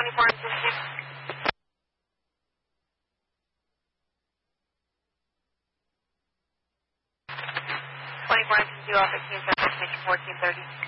24 and 56. 24 and 52 off 15 7, 1430.